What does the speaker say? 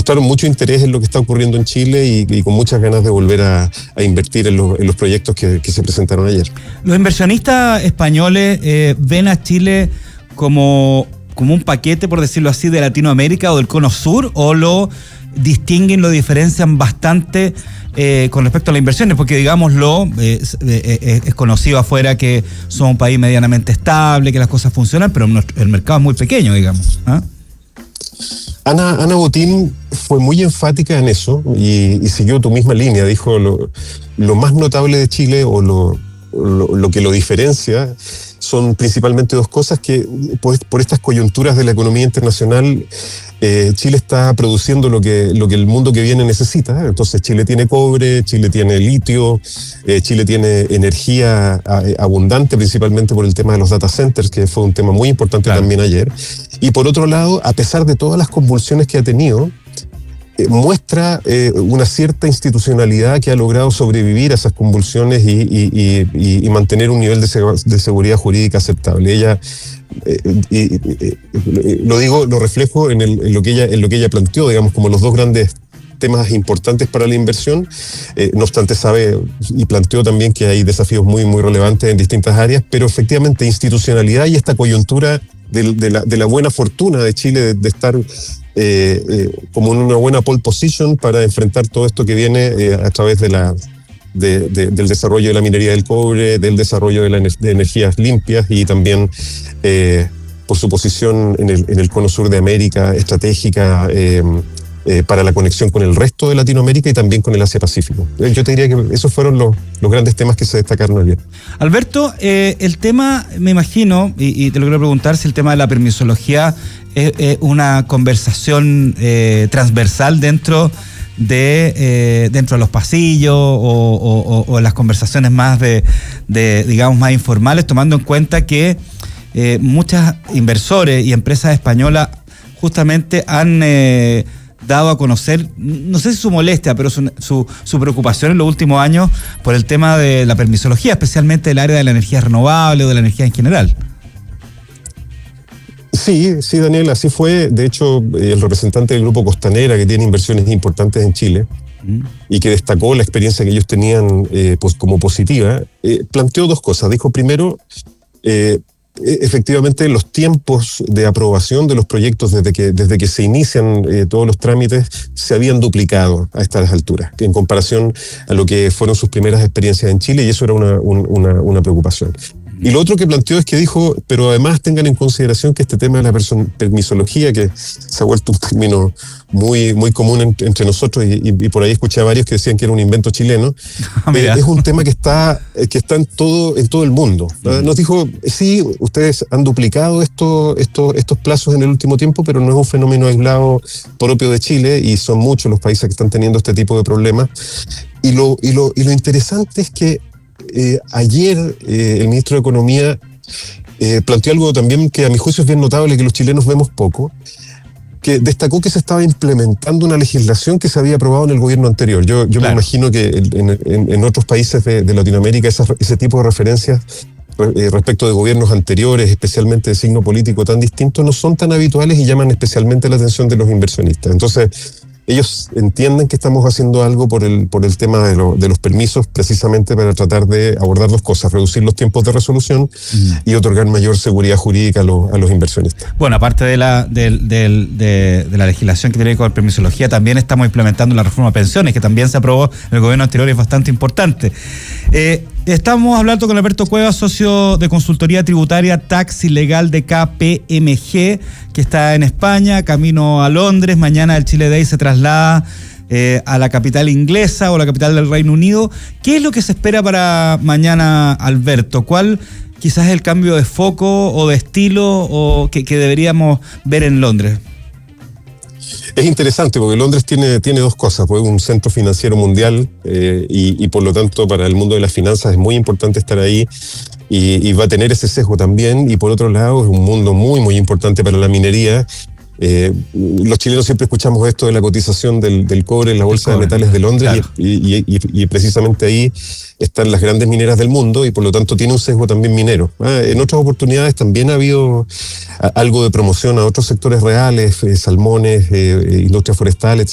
mostraron mucho interés en lo que está ocurriendo en Chile y con muchas ganas de volver a invertir en los proyectos que se presentaron ayer. Los inversionistas españoles ven a Chile como un paquete, por decirlo así, de Latinoamérica o del Cono Sur, o lo distinguen, lo diferencian bastante con respecto a las inversiones, porque digámoslo, es conocido afuera que somos un país medianamente estable, que las cosas funcionan, pero el mercado es muy pequeño, digamos. ¿Ah? Ana Botín fue muy enfática en eso y siguió tu misma línea. Dijo lo más notable de Chile o lo que lo diferencia son principalmente dos cosas: que por estas coyunturas de la economía internacional, Chile está produciendo lo que el mundo que viene necesita. Entonces Chile tiene cobre, Chile tiene litio, Chile tiene energía abundante, principalmente por el tema de los data centers, que fue un tema muy importante también ayer. Y por otro lado, a pesar de todas las convulsiones que ha tenido, muestra una cierta institucionalidad que ha logrado sobrevivir a esas convulsiones y mantener un nivel de seguridad jurídica aceptable. Ella, lo reflejo en lo que ella planteó, digamos, como los dos grandes temas importantes para la inversión. No obstante, sabe y planteó también que hay desafíos muy, muy relevantes en distintas áreas, pero efectivamente institucionalidad y esta coyuntura de la buena fortuna de Chile de estar como en una buena pole position para enfrentar todo esto que viene a través del desarrollo de la minería del cobre, del desarrollo de energías limpias y también por su posición en el cono sur de América estratégica para la conexión con el resto de Latinoamérica y también con el Asia-Pacífico. Yo te diría que esos fueron los grandes temas que se destacaron ayer. Alberto, el tema, me imagino, y te lo quiero preguntar, si el tema de la permisología es una conversación transversal dentro de los pasillos o las conversaciones más digamos, más informales, tomando en cuenta que muchos inversores y empresas españolas justamente han dado a conocer, no sé si su molestia, pero su preocupación en los últimos años por el tema de la permisología, especialmente del área de la energía renovable o de la energía en general. Sí, Daniel, así fue. De hecho, el representante del Grupo Costanera, que tiene inversiones importantes en Chile y que destacó la experiencia que ellos tenían como positiva, planteó dos cosas. Dijo, primero, efectivamente los tiempos de aprobación de los proyectos desde que se inician todos los trámites se habían duplicado a estas alturas en comparación a lo que fueron sus primeras experiencias en Chile, y eso era una preocupación. Y lo otro que planteó es que dijo, pero además tengan en consideración que este tema de la permisología, que se ha vuelto un término muy, muy común entre nosotros, y por ahí escuché a varios que decían que era un invento chileno, es un tema que está en todo el mundo. Nos dijo, sí, ustedes han duplicado estos plazos en el último tiempo, pero no es un fenómeno aislado propio de Chile, y son muchos los países que están teniendo este tipo de problemas. Y lo interesante es que ayer el ministro de Economía planteó algo también que a mi juicio es bien notable, que los chilenos vemos poco, que destacó que se estaba implementando una legislación que se había aprobado en el gobierno anterior. Yo me imagino que en otros países de Latinoamérica ese tipo de referencias respecto de gobiernos anteriores, especialmente de signo político tan distinto, no son tan habituales y llaman especialmente la atención de los inversionistas. Entonces, ellos entienden que estamos haciendo algo por el tema de los permisos, precisamente para tratar de abordar dos cosas: reducir los tiempos de resolución y otorgar mayor seguridad jurídica a los inversionistas. Bueno, aparte de la legislación que tiene que ver con permisología, también estamos implementando la reforma de pensiones, que también se aprobó en el gobierno anterior y es bastante importante. Estamos hablando con Alberto Cuevas, socio de consultoría tributaria Tax y Legal de KPMG, que está en España, camino a Londres. Mañana el Chile Day se traslada a la capital inglesa o la capital del Reino Unido. ¿Qué es lo que se espera para mañana, Alberto? ¿Cuál quizás es el cambio de foco o de estilo o que deberíamos ver en Londres? Es interesante porque Londres tiene dos cosas, pues un centro financiero mundial y por lo tanto para el mundo de las finanzas es muy importante estar ahí y va a tener ese sesgo también, y por otro lado es un mundo muy muy importante para la minería. Los chilenos siempre escuchamos esto de la cotización del cobre en la bolsa de metales de Londres, claro. y precisamente ahí están las grandes mineras del mundo y por lo tanto tiene un sesgo también minero. En otras oportunidades también ha habido algo de promoción a otros sectores reales, salmones, industria forestal, etc.